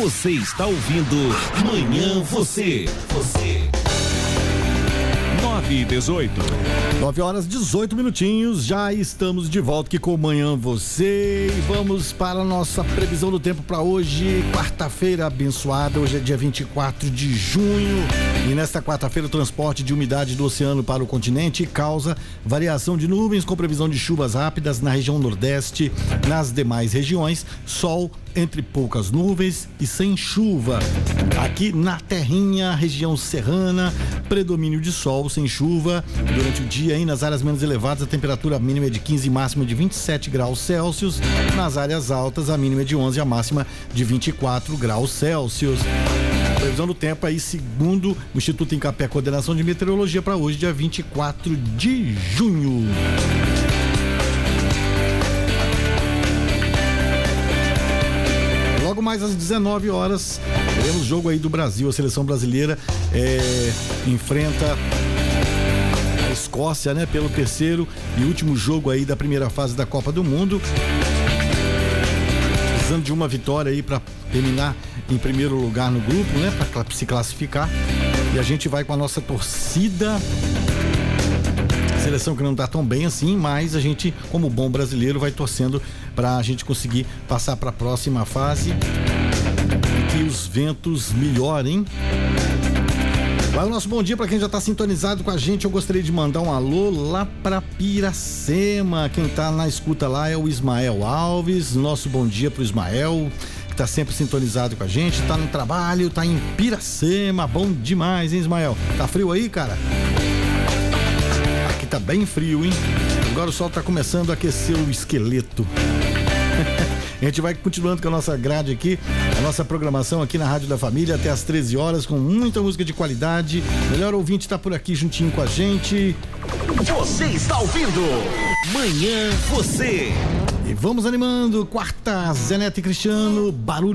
Você está ouvindo Manhã Você. 9h18. 9h18, já estamos de volta aqui com Manhã Você e vamos para a nossa previsão do tempo para hoje, quarta-feira abençoada. Hoje é dia 24 de junho e nesta quarta-feira o transporte de umidade do oceano para o continente causa variação de nuvens com previsão de chuvas rápidas na região nordeste. Nas demais regiões, sol entre poucas nuvens e sem chuva. Aqui na terrinha, região serrana, predomínio de sol sem chuva durante o dia. Aí nas áreas menos elevadas a temperatura mínima é de 15 e máxima de 27 graus Celsius. Nas áreas altas a mínima é de 11 e a máxima de 24 graus Celsius. Previsão do tempo aí segundo o Instituto Incapé Coordenação de Meteorologia para hoje, dia 24 de junho. Logo mais às 19 horas, teremos jogo aí do Brasil. A seleção brasileira enfrenta a Escócia, né? Pelo terceiro e último jogo aí da primeira fase da Copa do Mundo. Precisando de uma vitória aí para terminar em primeiro lugar no grupo, né? Para se classificar. E a gente vai com a nossa torcida. Seleção que não tá tão bem assim, mas a gente, como bom brasileiro, vai torcendo pra gente conseguir passar pra próxima fase e que os ventos melhorem. Vai o nosso bom dia pra quem já tá sintonizado com a gente. Eu gostaria de mandar um alô lá pra Piracema. Quem tá na escuta lá é o Ismael Alves. Nosso bom dia pro Ismael, que tá sempre sintonizado com a gente, tá no trabalho, tá em Piracema. Bom demais, hein, Ismael? Tá frio aí, cara? Tá bem frio, hein? Agora o sol tá começando a aquecer o esqueleto. A gente vai continuando com a nossa grade aqui, a nossa programação aqui na Rádio da Família até às 13 horas com muita música de qualidade. Melhor ouvinte tá por aqui juntinho com a gente. Você está ouvindo Manhã Você. E vamos animando. Quarta, Zé Neto e Cristiano, barulho.